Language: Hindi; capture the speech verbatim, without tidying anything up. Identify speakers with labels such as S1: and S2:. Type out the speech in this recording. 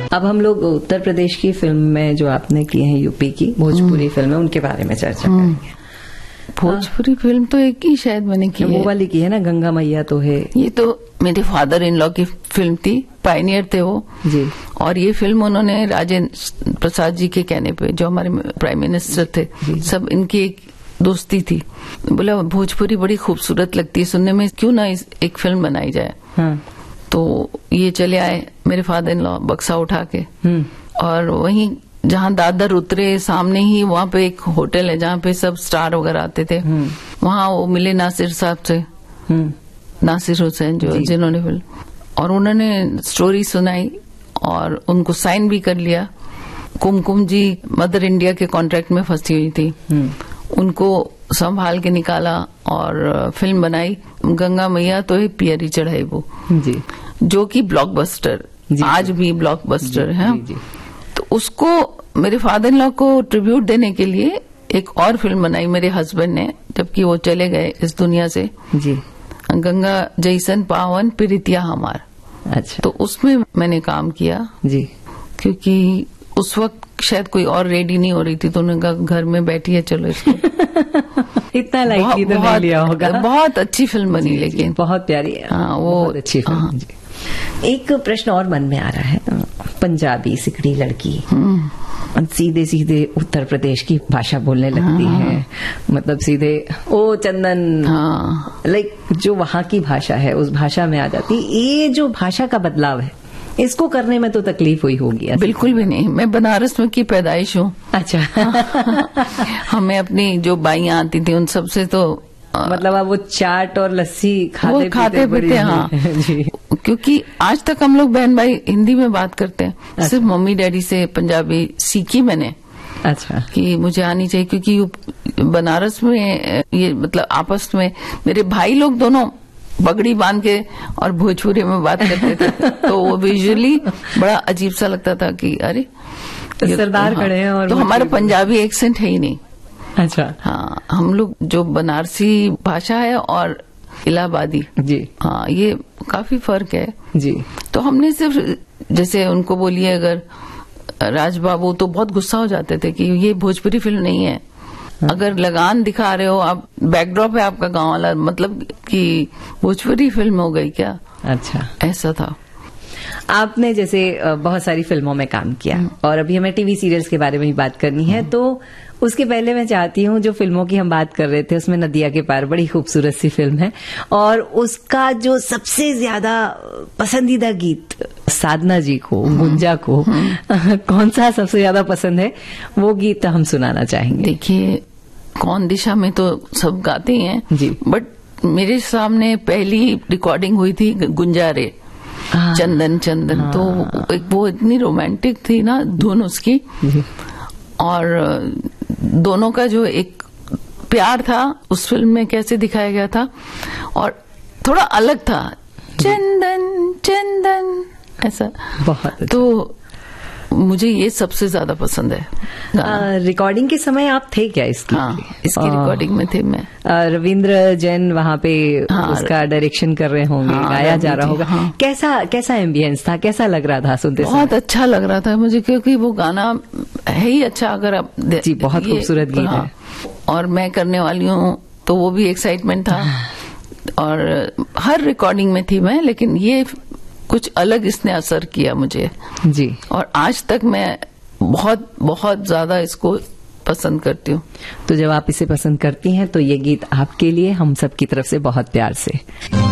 S1: अब हम लोग उत्तर प्रदेश की फिल्म में जो आपने की है, यूपी की भोजपुरी फिल्म है, उनके बारे में चर्चा करेंगे।
S2: भोजपुरी फिल्म तो एक ही शायद मैंने की है,
S1: वो वाली की है ना, गंगा मैया तो है।
S2: ये तो मेरे फादर इन लॉ की फिल्म थी, पायनियर थे वो
S1: जी।
S2: और ये फिल्म उन्होंने राजेंद्र प्रसाद जी के कहने पे, जो हमारे प्राइम मिनिस्टर थे, सब इनकी एक दोस्ती थी। बोला भोजपुरी बड़ी खूबसूरत लगती है सुनने में, क्यों ना इस एक फिल्म बनाई जाए। हाँ। तो ये चले आए मेरे फादर इन लॉ बक्सा उठा के, और वहीं जहाँ दादर उतरे सामने ही वहाँ पे एक होटल है जहाँ पे सब स्टार वगैरह आते थे, वहाँ वो मिले नासिर साहब से, नासिर हुसैन जो जिन्होंने फिल्म, और उन्होंने स्टोरी सुनाई और उनको साइन भी कर लिया। कुमकुम जी मदर इंडिया के कॉन्ट्रैक्ट में फंसी हुई थी, उनको संभाल के निकाला और फिल्म बनाई गंगा मैया तो है पियरी चढ़ाई वो जी, जो कि ब्लॉकबस्टर, आज भी ब्लॉकबस्टर है। जी, जी। तो उसको मेरे फादर इन लॉ को ट्रिब्यूट देने के लिए एक और फिल्म बनाई मेरे हस्बैंड ने, जबकि वो चले गए इस दुनिया से जी, गंगा जैसन पावन प्रीतिया हमार। अच्छा। तो उसमें मैंने काम किया जी, क्योंकि उस वक्त शायद कोई और रेडी नहीं हो रही थी, तो उन्होंने कहा घर में बैठी है चलो इसको
S1: इतना लाइटली तो नहीं लिया होगा।
S2: बहुत अच्छी फिल्म बनी, लेकिन
S1: बहुत प्यारी है।
S2: हाँ, वो
S1: बहुत अच्छी फिल्म। एक प्रश्न और मन में आ रहा है, पंजाबी सिकड़ी लड़की सीधे सीधे उत्तर प्रदेश की भाषा बोलने लगती हाँ। है, मतलब सीधे ओ चंदन हाँ। लाइक जो वहाँ की भाषा है उस भाषा में आ जाती। ये जो भाषा का बदलाव है, इसको करने में तो तकलीफ हुई होगी।
S2: बिल्कुल भी नहीं, मैं बनारस में की पैदाइश हूँ। अच्छा। हमें अपनी जो बाइयां आती थी उन सबसे तो
S1: मतलब आप वो चाट और लस्सी खाते
S2: वो खाते पीते हाँ जी। क्योंकि आज तक हम लोग बहन भाई हिंदी में बात करते हैं। अच्छा। सिर्फ मम्मी डैडी से पंजाबी सीखी मैंने। अच्छा। कि मुझे आनी चाहिए, क्योंकि बनारस में ये मतलब आपस में मेरे भाई लोग दोनों पगड़ी बांध के और भोजपुरी में बात करते थे तो वो विजुअली बड़ा अजीब सा लगता था कि अरे
S1: सरदार हाँ, खड़े हैं और
S2: तो हमारा पंजाबी एक्सेंट है ही नहीं।
S1: अच्छा।
S2: हाँ, हम लोग जो बनारसी भाषा है और इलाहाबादी जी हाँ, ये काफी फर्क है जी। तो हमने सिर्फ जैसे उनको बोलिए अगर राज बाबू, तो बहुत गुस्सा हो जाते थे कि ये भोजपुरी फिल्म नहीं है। हाँ। अगर लगान दिखा रहे हो आप, बैकड्रॉप है आपका गांव वाला, मतलब कि भोजपुरी फिल्म हो गई क्या। अच्छा, ऐसा था।
S1: आपने जैसे बहुत सारी फिल्मों में काम किया और अभी हमें टीवी सीरियल्स के बारे में भी बात करनी है, तो उसके पहले मैं चाहती हूँ, जो फिल्मों की हम बात कर रहे थे उसमें नदिया के पार बड़ी खूबसूरत सी फिल्म है, और उसका जो सबसे ज्यादा पसंदीदा गीत साधना जी को, गुंजा को, कौन सा सबसे ज्यादा पसंद है, वो गीत हम सुनाना चाहेंगे।
S2: देखिए, कौन दिशा में तो सब गाते हैं जी, बट मेरे सामने पहली रिकॉर्डिंग हुई थी गुंजारे चंदन चंदन। हाँ। तो एक वो इतनी रोमांटिक थी ना धुन उसकी, और दोनों का जो एक प्यार था उस फिल्म में कैसे दिखाया गया था, और थोड़ा अलग था, चंदन चंदन ऐसा बहुत। तो मुझे ये सबसे ज्यादा पसंद है।
S1: रिकॉर्डिंग के समय आप थे क्या इसकी?
S2: हाँ, इसकी रिकॉर्डिंग में थे मैं।
S1: रविंद्र जैन वहाँ पे हाँ, उसका डायरेक्शन कर रहे होंगे, हाँ, गाया जा रहा होगा। हाँ। कैसा कैसा एम्बियंस था, कैसा लग रहा था सुनते? बहुत
S2: अच्छा लग रहा था मुझे, क्योंकि वो गाना है ही अच्छा। अगर आप
S1: जी, बहुत खूबसूरत गीत है,
S2: और मैं करने वाली हूँ तो वो भी एक्साइटमेंट था, और हर रिकॉर्डिंग में थी मैं, लेकिन ये कुछ अलग इसने असर किया मुझे जी, और आज तक मैं बहुत बहुत ज्यादा इसको पसंद करती हूँ।
S1: तो जब आप इसे पसंद करती हैं तो ये गीत आपके लिए हम सब की तरफ से बहुत प्यार से।